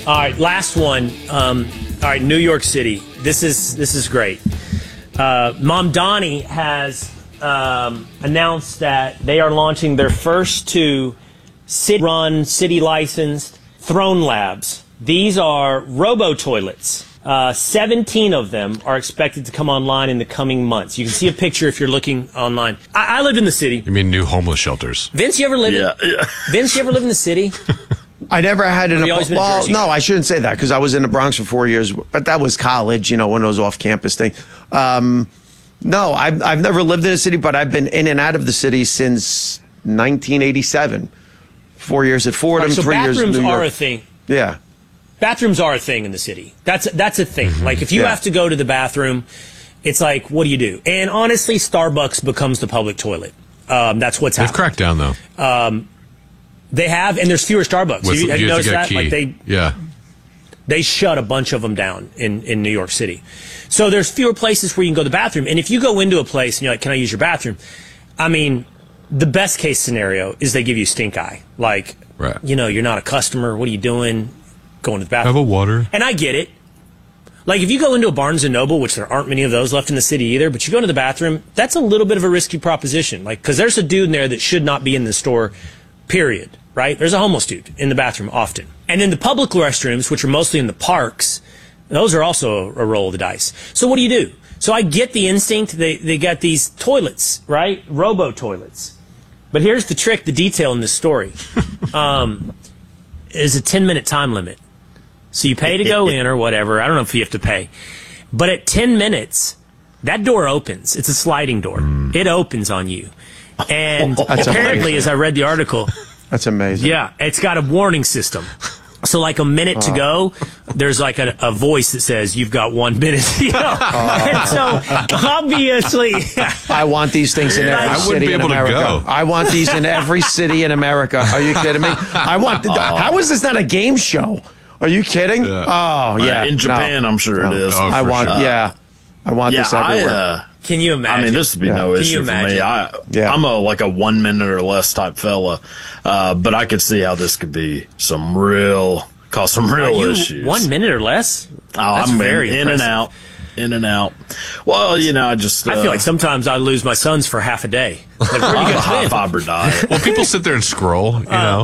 All right, last one. All right, New York City. This is great. Mamdani has announced that they are launching their first 2 city-run, city-licensed Throne Labs. These are robo-toilets. 17 of them are expected to come online in the coming months. You can see a picture if you're looking online. I lived in the city. You mean new homeless shelters? Vince, you ever lived Vince, you ever lived in the city? I never had an Well, no, I shouldn't say that because I was in the Bronx for 4 years, but that was college, one of those off-campus things. No, I've never lived in a city, but I've been in and out of the city since 1987. 4 years at Fordham, so 3 years in New bathrooms York. are a thing. Yeah. Bathrooms are a thing in the city. That's a thing. Like, if you have to go to the bathroom, it's like, what do you do? And honestly, Starbucks becomes the public toilet. That's what's happening. They've cracked down, though. They have, and there's fewer Starbucks. Have you noticed that? Like they shut a bunch of them down in New York City. So there's fewer places where you can go to the bathroom. And if you go into a place and you're like, can I use your bathroom? I mean, the best case scenario is they give you stink eye. Like, you're not a customer. What are you doing? Going to the bathroom. Have a water. And I get it. Like, if you go into a Barnes & Noble, which there aren't many of those left in the city either, but you go into the bathroom, that's a little bit of a risky proposition. Like, because there's a dude in there that should not be in the store, period. Right? There's a homeless dude in the bathroom often. And then the public restrooms, which are mostly in the parks, those are also a roll of the dice. So what do you do? So I get the instinct. They got these toilets, right? Robo-toilets. But here's the trick, the detail in this story. Is a 10-minute time limit. So you pay to go in or whatever. I don't know if you have to pay. But at 10 minutes, that door opens. It's a sliding door. It opens on you. And apparently, as I read the article... That's amazing. Yeah, it's got a warning system. So like a minute to go, there's like a voice that says, you've got 1 minute. And so obviously... I want these things in every city in America. I want these in every city in America. Are you kidding me? How is this not a game show? Are you kidding? Oh, yeah. In Japan, I'm sure it is. I want this everywhere. Can you imagine? I mean, this would be no issue for me. I'm like a 1 minute or less type fella, but I could see how this could be cause some real issues. 1 minute or less? That's I'm very in impressive. In and out. Well, I just... I feel like sometimes I lose my sons for half a day. Like, I'm a high fiber diet. Well, people sit there and scroll,